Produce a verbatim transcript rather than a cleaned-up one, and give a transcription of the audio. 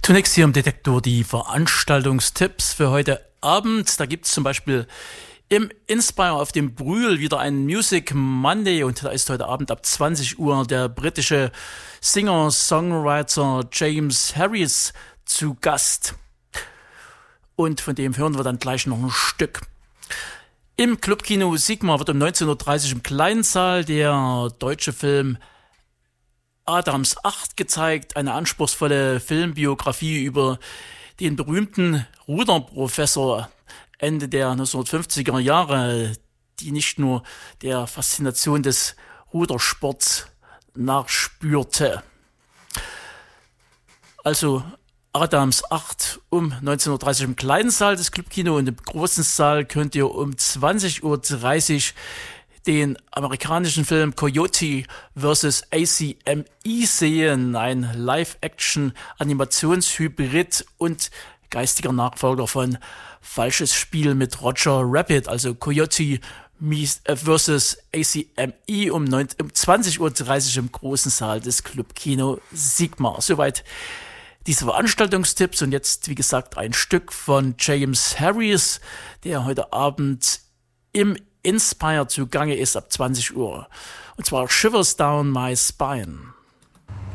Zunächst hier im Detektor die Veranstaltungstipps für heute Abend. Da gibt es zum Beispiel im Inspire auf dem Brühl wieder einen Music Monday und da ist heute Abend ab zwanzig Uhr der britische Singer-Songwriter James Harris zu Gast. Und von dem hören wir dann gleich noch ein Stück. Im Clubkino Sigma wird um neunzehn Uhr dreißig im kleinen Saal der deutsche Film Adams acht gezeigt, eine anspruchsvolle Filmbiografie über den berühmten Ruderprofessor Ende der neunzehnhundertfünfziger Jahre, die nicht nur der Faszination des Rudersports nachspürte. Also Adams acht um neunzehn Uhr dreißig im kleinen Saal des Clubkino und im großen Saal könnt ihr um zwanzig Uhr dreißig den amerikanischen Film Coyote versus. A C M E sehen, ein Live-Action-Animationshybrid und geistiger Nachfolger von Falsches Spiel mit Roger Rabbit, also Coyote versus. A C M E um zwanzig Uhr dreißig im großen Saal des Clubkino Sigma. Soweit diese Veranstaltungstipps und jetzt, wie gesagt, ein Stück von James Harris, der heute Abend im Inspire zugange ist ab zwanzig Uhr. Und zwar Shivers Down My Spine.